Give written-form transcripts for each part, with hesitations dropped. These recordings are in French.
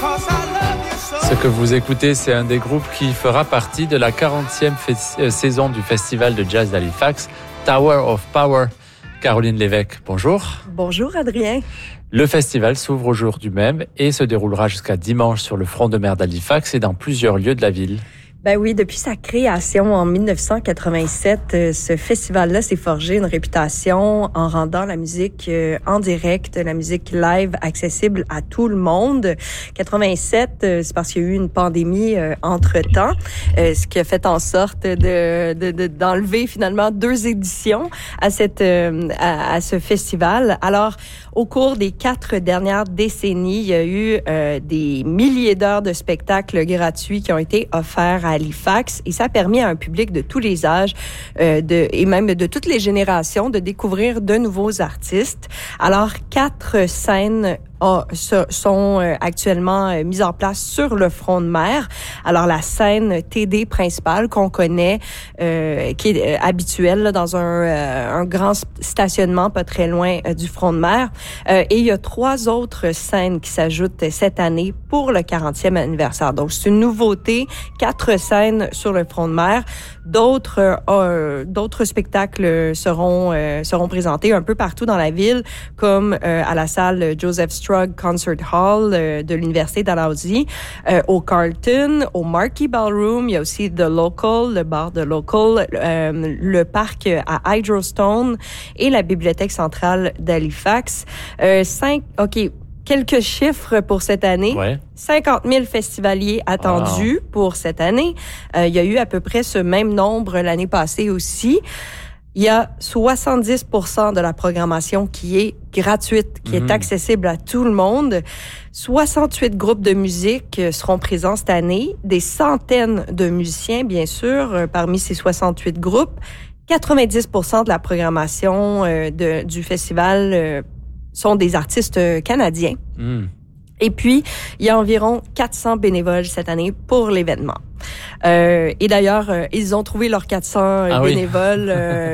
Ce que vous écoutez, c'est un des groupes qui fera partie de la 40e saison du Festival de Jazz d'Halifax, Tower of Power. Caroline Lévesque, bonjour. Bonjour Adrien. Le festival s'ouvre aujourd'hui même et se déroulera jusqu'à dimanche sur le front de mer d'Halifax et dans plusieurs lieux de la ville. Ben oui, depuis sa création en 1987, ce festival-là s'est forgé une réputation en rendant la musique en direct, la musique live accessible à tout le monde. 87, c'est parce qu'il y a eu une pandémie entre-temps, ce qui a fait en sorte d'enlever finalement 2 éditions à ce festival. Alors, au cours des 4 dernières décennies, il y a eu des milliers d'heures de spectacles gratuits qui ont été offerts à Halifax et ça a permis à un public de tous les âges et même de toutes les générations de découvrir de nouveaux artistes. Alors, 4 scènes sont actuellement mises en place sur le front de mer. Alors, la scène TD principale qu'on connaît, qui est habituelle là, dans un grand stationnement pas très loin du front de mer. Et il y a 3 autres scènes qui s'ajoutent cette année pour le 40e anniversaire. Donc, c'est une nouveauté, 4 scènes sur le front de mer. D'autres spectacles seront présentés un peu partout dans la ville, comme à la salle Joseph Strug Concert Hall de l'Université Dalhousie, au Carlton, au Marquee Ballroom. Il y a aussi The Local, le bar de Local, le parc à Hydrostone et la bibliothèque centrale d'Halifax. Quelques chiffres pour cette année. Ouais. 50 000 festivaliers attendus pour cette année. Il y a eu à peu près ce même nombre l'année passée aussi. Il y a 70% de la programmation qui est gratuite, qui est accessible à tout le monde. 68 groupes de musique seront présents cette année. Des centaines de musiciens, bien sûr, parmi ces 68 groupes. 90% de la programmation du festival sont des artistes canadiens. Et puis, il y a environ 400 bénévoles cette année pour l'événement. Et d'ailleurs, ils ont trouvé leurs 400 bénévoles.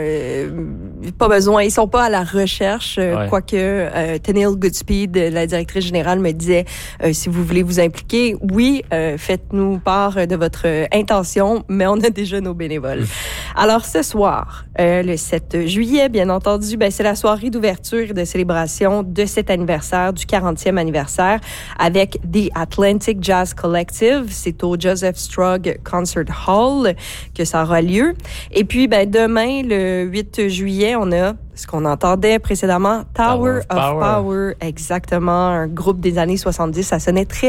Pas besoin, ils sont pas à la recherche. Quoique Tenille Goodspeed, la directrice générale, me disait si vous voulez vous impliquer, oui, faites-nous part de votre intention, mais on a déjà nos bénévoles. Alors ce soir, le 7 juillet, bien entendu, c'est la soirée d'ouverture et de célébration de cet anniversaire, du 40e anniversaire, avec The Atlantic Jazz Collective. C'est au Joseph Strug Concert Hall que ça aura lieu. Et puis, demain, le 8 juillet, on a ce qu'on entendait précédemment, Tower of Power. Exactement, un groupe des années 70. Ça sonnait très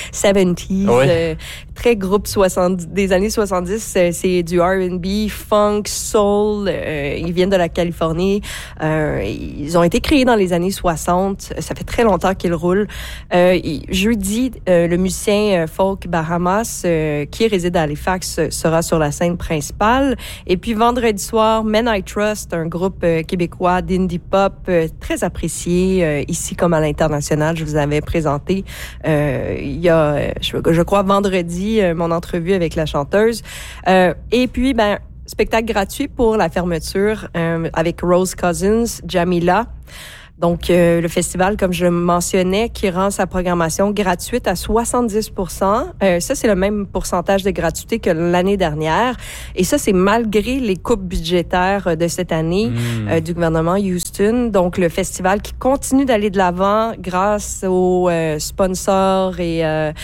70s, très groupe des années 70. C'est du R&B, funk, soul. Ils viennent de la Californie. Ils ont été créés dans les années 60. Ça fait très longtemps qu'ils roulent. Jeudi, le musicien folk Bahamas, qui réside à Halifax, sera sur la scène principale. Et puis vendredi soir, Men I Trust, un groupe québécois d'indie pop très apprécié ici comme à l'international. Je vous avais présenté il y a, je crois, vendredi, mon entrevue avec la chanteuse. Et puis, spectacle gratuit pour la fermeture avec Rose Cousins, Jamila. Donc, le festival, comme je le mentionnais, qui rend sa programmation gratuite à 70%. Ça, c'est le même pourcentage de gratuité que l'année dernière. Et ça, c'est malgré les coupes budgétaires de cette année du gouvernement Houston. Donc, le festival qui continue d'aller de l'avant grâce aux sponsors et la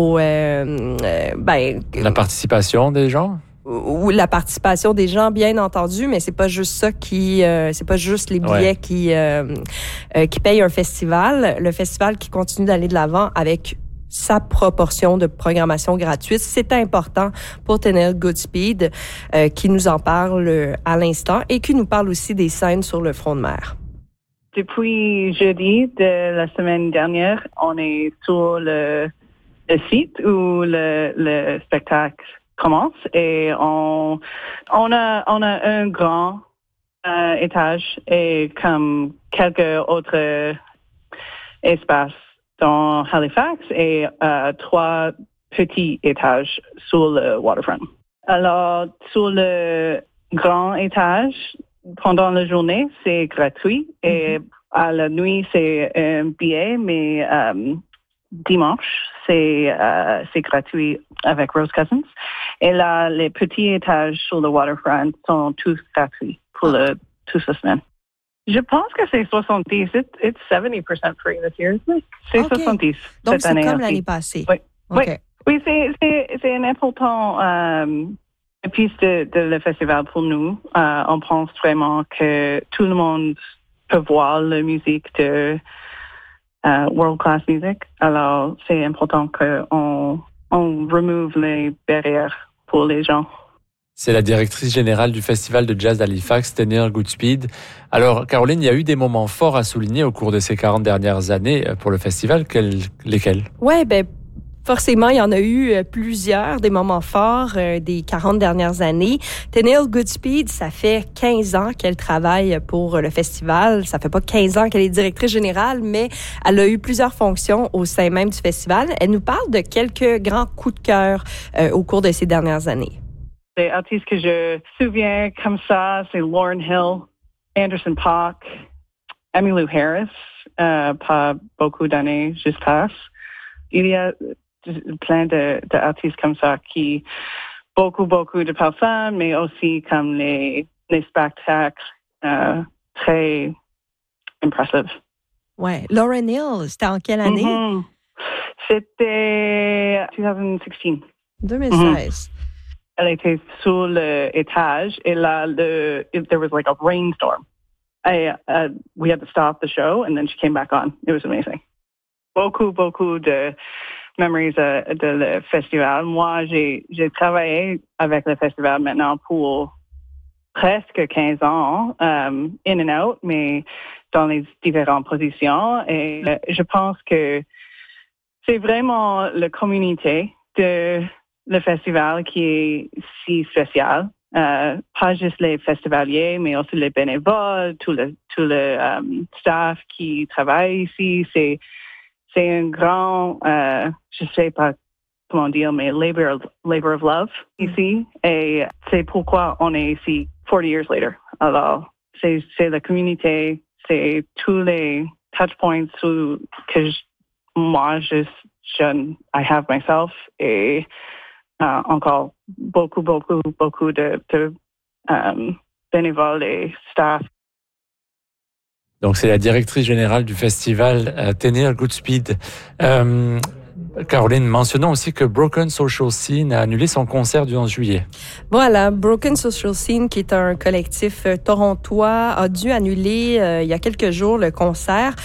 participation des gens? Ou la participation des gens, bien entendu, mais c'est pas juste ça c'est pas juste les billets qui payent un festival. Le festival qui continue d'aller de l'avant avec sa proportion de programmation gratuite. C'est important pour Tenille Goodspeed, qui nous en parle à l'instant et qui nous parle aussi des scènes sur le front de mer. Depuis jeudi de la semaine dernière, on est sur le site où le spectacle commence et on a un grand étage et comme quelques autres espaces dans Halifax et 3 petits étages sur le waterfront. Alors, sur le grand étage, pendant la journée, c'est gratuit et à la nuit, c'est un billet, mais dimanche. C'est gratuit avec Rose Cousins. Et là, les petits étages sur le waterfront sont tous gratuits pour toute la semaine. Je pense que c'est 70. It's 70% free this year. C'est 70 Donc, cette année. Donc, c'est comme aussi. l'année passée. Oui, okay. oui, c'est un important piste de le festival pour nous. On pense vraiment que tout le monde peut voir la musique de World Class Music. Alors, c'est important qu'on remove les barrières pour les gens. C'est la directrice générale du Festival de Jazz d'Halifax, Tenniel Goodspeed. Alors, Caroline, il y a eu des moments forts à souligner au cours de ces 40 dernières années pour le festival. Lesquels? Oui, forcément, il y en a eu plusieurs, des moments forts des 40 dernières années. Tenniel Goodspeed, ça fait 15 ans qu'elle travaille pour le festival. Ça fait pas 15 ans qu'elle est directrice générale, mais elle a eu plusieurs fonctions au sein même du festival. Elle nous parle de quelques grands coups de cœur au cours de ces dernières années. Les artistes que je me souviens comme ça, c'est Lauryn Hill, Anderson .Paak, Emmylou Harris, pas beaucoup d'années juste passent. Il y a plein d'artistes comme ça qui beaucoup de personnes, mais aussi comme les spectacles très impressifs. Ouais, Lauryn Hill, c'était en quelle année? Mm-hmm. C'était 2016. 2016. Elle était sur l'étage et là, there was like a rainstorm. We had to stop the show and then she came back on. It was amazing. Beaucoup de memories de le festival. Moi, j'ai travaillé avec le festival maintenant pour presque 15 ans, in and out, mais dans les différentes positions. Et je pense que c'est vraiment la communauté de le festival qui est si spécial. Pas juste les festivaliers, mais aussi les bénévoles, tout le staff qui travaille ici. C'est un grand, je sais pas comment dire, mais labor of love ici. Et c'est pourquoi on est ici 40 years later. Alors, c'est la communauté, c'est tous les touch points que moi, je I have myself et encore beaucoup de bénévoles et staff. Donc, c'est la directrice générale du festival, Tenniel Goodspeed. Caroline, mentionnons aussi que Broken Social Scene a annulé son concert du 11 juillet. Voilà, Broken Social Scene, qui est un collectif torontois, a dû annuler il y a quelques jours le concert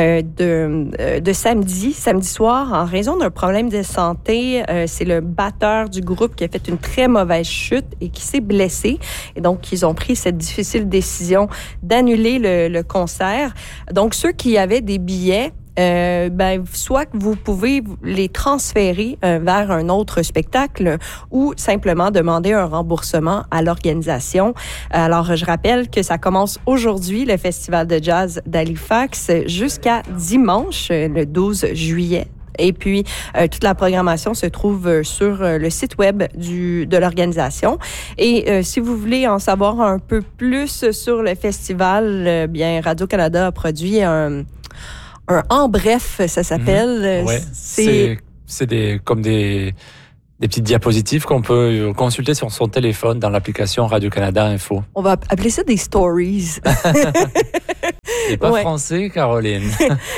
de samedi soir en raison d'un problème de santé. C'est le batteur du groupe qui a fait une très mauvaise chute et qui s'est blessé. Et donc, ils ont pris cette difficile décision d'annuler le concert. Donc, ceux qui avaient des billets, soit que vous pouvez les transférer vers un autre spectacle ou simplement demander un remboursement à l'organisation. Alors, je rappelle que ça commence aujourd'hui, le Festival de Jazz d'Halifax, jusqu'à dimanche, le 12 juillet. Et puis, toute la programmation se trouve sur le site web de l'organisation. Et si vous voulez en savoir un peu plus sur le festival, bien, Radio-Canada a produit un en bref, ça s'appelle. Ouais, c'est comme des petites diapositives qu'on peut consulter sur son téléphone dans l'application Radio-Canada Info. On va appeler ça des stories. C'est pas français, Caroline.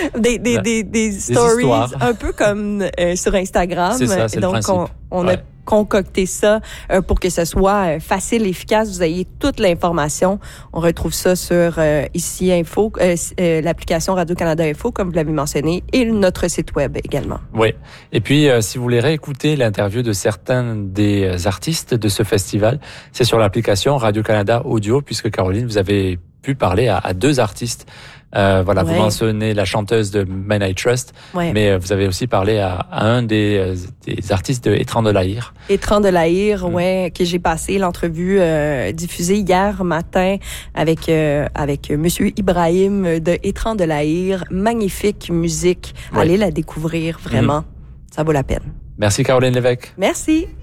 des stories, histoires. Un peu comme sur Instagram. C'est ça, c'est donc, le principe. On a concocté ça pour que ce soit facile, efficace. Vous ayez toute l'information. On retrouve ça sur ici Info, l'application Radio-Canada Info, comme vous l'avez mentionné, et notre site web également. Oui. Et puis, si vous voulez réécouter l'interview de certains des artistes de ce festival, c'est sur l'application Radio-Canada Audio, puisque Caroline, vous avez pu parler à deux artistes. Vous mentionnez la chanteuse de Men I Trust, mais vous avez aussi parlé à un des artistes de Étran de l'Aïr. Étran de l'Aïr, que j'ai passé l'entrevue diffusée hier matin avec Monsieur Ibrahim de Étran de l'Aïr. Magnifique musique. Allez la découvrir, vraiment. Ça vaut la peine. Merci Caroline Lévesque. Merci.